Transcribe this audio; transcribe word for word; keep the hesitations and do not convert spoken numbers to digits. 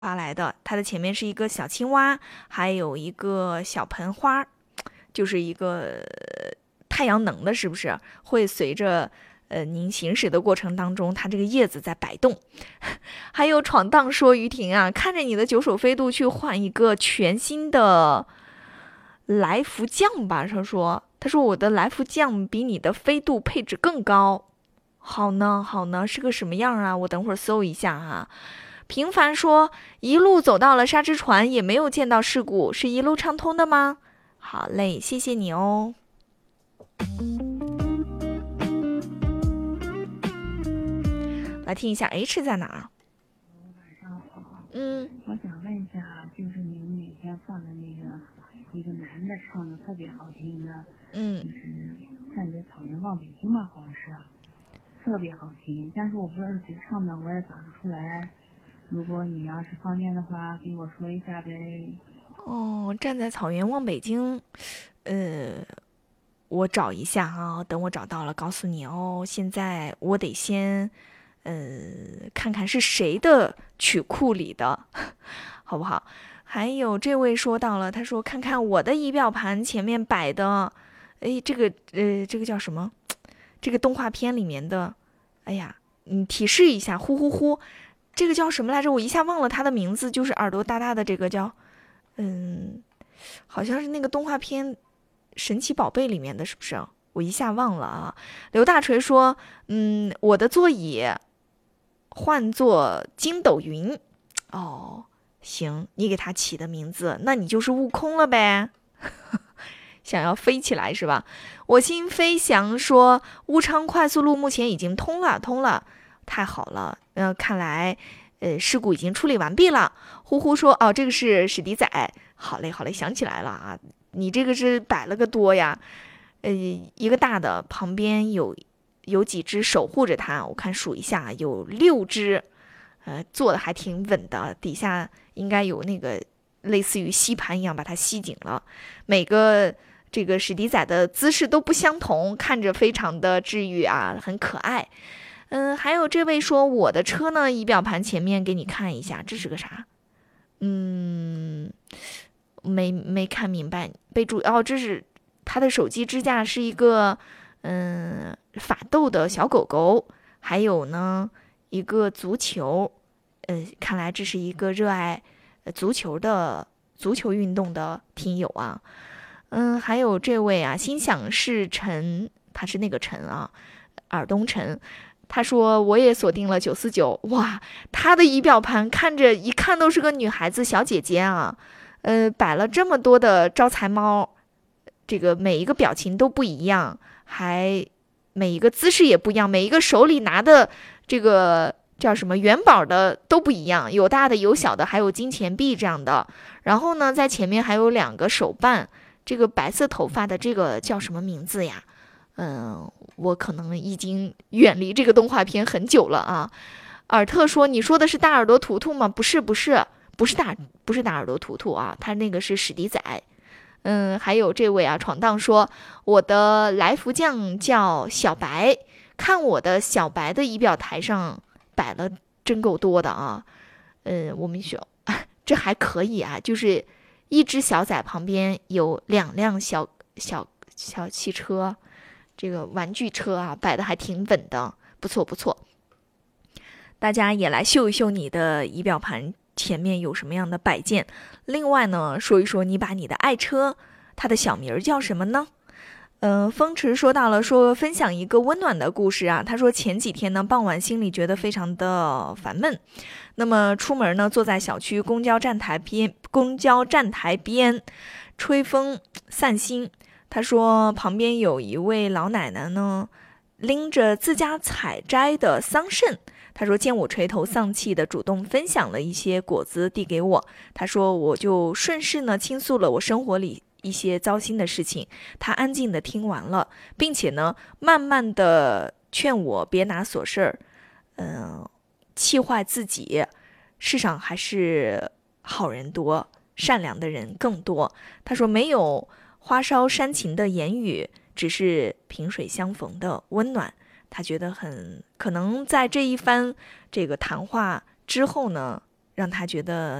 发来的，它的前面是一个小青蛙，还有一个小盆花，就是一个太阳能的，是不是会随着呃您行驶的过程当中，它这个叶子在摆动。还有闯荡说，于婷啊，看着你的九手飞度去换一个全新的来福将吧。他说他说我的来福将比你的飞度配置更高。好呢好呢，是个什么样啊？我等会儿搜一下啊。平凡说，一路走到了沙之船，也没有见到事故，是一路畅通的吗？好嘞，谢谢你哦。来听一下 H 在哪儿？ 晚上好。 嗯， 我想问一下，就是你们每天放的那个一个男的唱的特别好听的， 嗯， 就是看着草原望北京吧，好像是，特别好听。但是我不知道是谁唱的，我也找不出来。如果你要是方便的话，给我说一下呗。 哦，站在草原望北京，呃，我找一下啊，等我找到了告诉你哦。现在我得先，呃，看看是谁的曲库里的，好不好？还有这位说到了，他说看看我的仪表盘前面摆的，哎，这个呃，这个叫什么？这个动画片里面的，哎呀，你提示一下，呼呼呼，这个叫什么来着？我一下忘了他的名字，就是耳朵大大的这个叫，嗯，好像是那个动画片《神奇宝贝》里面的，是不是？我一下忘了啊。刘大锤说，嗯，我的座椅换作筋斗云。哦，行，你给他起的名字，那你就是悟空了呗。想要飞起来是吧？我心飞翔说，乌昌快速路目前已经通了，通了，太好了。呃，看来，呃，事故已经处理完毕了。呼呼说，哦，这个是史迪仔。好嘞，好嘞，想起来了啊，你这个是摆了个多呀，呃，一个大的，旁边有有几只守护着它，我看数一下，有六只，呃，做的还挺稳的，底下应该有那个类似于吸盘一样把它吸紧了，每个。这个史迪仔的姿势都不相同，看着非常的治愈啊，很可爱。嗯，还有这位说我的车呢，仪表盘前面给你看一下，这是个啥？嗯，没没看明白。备注哦，这是他的手机支架是一个嗯法斗的小狗狗，还有呢一个足球。呃，看来这是一个热爱足球的足球运动的听友啊。嗯，还有这位啊，心想事成，他是那个陈啊，尔东陈。他说我也锁定了九四九，哇，他的仪表盘看着一看都是个女孩子小姐姐啊，呃，摆了这么多的招财猫，这个每一个表情都不一样，还每一个姿势也不一样，每一个手里拿的这个叫什么元宝的都不一样，有大的有小的，还有金钱币这样的。然后呢，在前面还有两个手办。这个白色头发的这个叫什么名字呀？嗯，我可能已经远离这个动画片很久了啊。尔特说：“你说的是大耳朵图图吗？不是，不是，不是大，不是大耳朵图图啊，他那个是史迪仔。”嗯，还有这位啊，闯荡说：“我的来福将叫小白，看我的小白的仪表台上摆了真够多的啊。”嗯，我们学这还可以啊，就是。一只小仔旁边有两辆小小小汽车，这个玩具车啊，摆的还挺稳的，不错不错。大家也来秀一秀你的仪表盘前面有什么样的摆件。另外呢，说一说你把你的爱车，它的小名叫什么呢？嗯、呃，风池说到了，说分享一个温暖的故事啊。他说前几天呢，傍晚心里觉得非常的烦闷。那么出门呢，坐在小区公交站台边，公交站台边吹风散心。他说旁边有一位老奶奶呢，拎着自家采摘的桑葚。他说见我垂头丧气的，主动分享了一些果子递给我。他说我就顺势呢倾诉了我生活里一些糟心的事情。他安静的听完了，并且呢慢慢的劝我别拿琐事儿，嗯、呃。气坏自己，世上还是好人多，善良的人更多。他说没有花烧煽情的言语，只是萍水相逢的温暖。他觉得很可能在这一番这个谈话之后呢， 让他觉得